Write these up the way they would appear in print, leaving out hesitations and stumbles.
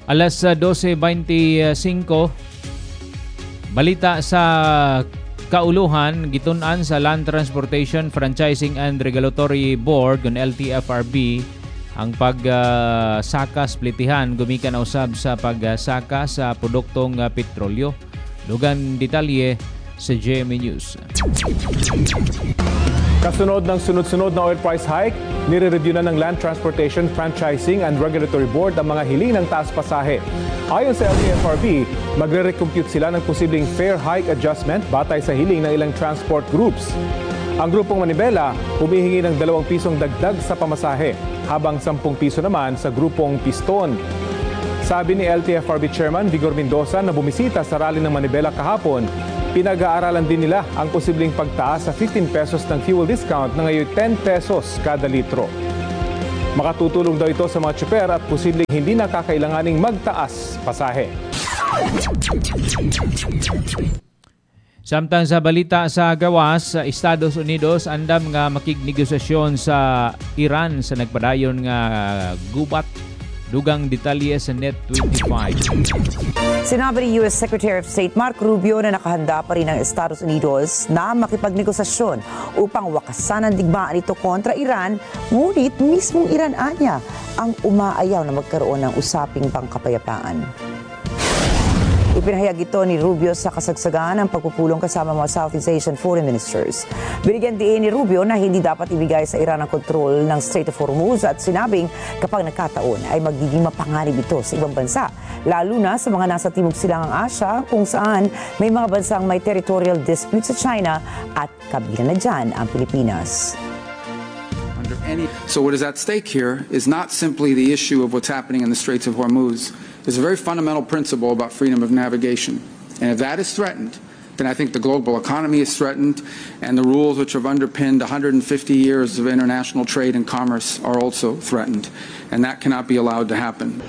Alas 12:25, balita sa kauluhan, gitun-an sa Land Transportation Franchising and Regulatory Board ng LTFRB ang pagsaka splitihan gumikan na usab sa pagsaka sa produktong petrolyo. Dugang detalye sa GMA News. Kasunod ng sunod-sunod na oil price hike, nire-review na ng Land Transportation, Franchising and Regulatory Board ang mga hiling ng taas pasahe. Ayon sa LTFRB, magre-recompute sila ng posibleng fare hike adjustment batay sa hiling ng ilang transport groups. Ang grupong Manibela humihingi ng 2 pisong dagdag sa pamasahe, habang 10 piso naman sa grupong Piston. Sabi ni LTFRB Chairman Vigor Mendoza na bumisita sa rally ng Manibela kahapon, pinag-aaralan din nila ang posibleng pagtaas sa 15 pesos ng fuel discount na ngayon 10 pesos kada litro. Makatutulong daw ito sa mga tsuper at posibleng hindi na kakailanganing magtaas pasahe. Samtang sa balita sa gawas, sa Estados Unidos andam nga makignegosasyon sa Iran sa nagpadayon nga gubat. Dugang detalye sa Net25. Sinabi ni U.S. Secretary of State Marco Rubio na nakahanda pa rin ang Estados Unidos na makipagnegosasyon upang wakasan ang digmaan ito kontra Iran, ngunit mismong Iran anya ang umaayaw na magkaroon ng usaping pangkapayapaan. Ipinahayag ito ni Rubio sa kasagsagan ng pagpupulong kasama mga Southeast Asian foreign ministers. Binigyan din ni Rubio na hindi dapat ibigay sa Iran ang kontrol ng Strait of Hormuz at sinabing kapag nagkataon ay magiging mapanganib ito sa ibang bansa, lalo na sa mga nasa Timog Silangang Asya kung saan may mga bansang may territorial dispute sa China at kabilang na dyan ang Pilipinas. So what is at stake here is not simply the issue of what's happening in the Straits of Hormuz. There's a very fundamental principle about freedom of navigation. And if that is threatened, then I think the global economy is threatened, and the rules which have underpinned 150 years of international trade and commerce are also threatened. And that cannot be allowed to happen.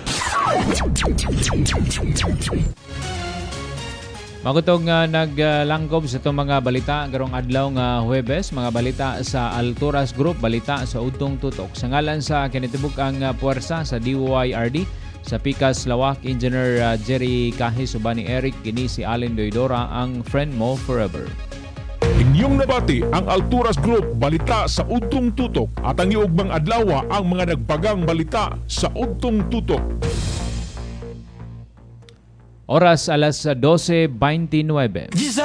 Magutong naglangkob sa itong mga balita garong adlaw nga Huwebes, mga balita sa Alturas Group, balita sa Udtong Tutok. Sa ngalan sa kinitibuk ang puwersa sa DYRD, sa Picas Lawak, Engineer Jerry Kahis, ubani Eric, kini si Allen Doidora, ang friend mo forever. Inyong nabati ang Alturas Group, balita sa Udtong Tutok, at ang iugbang adlaw ang mga nagpagang balita sa Udtong Tutok. Oras alas 12:29.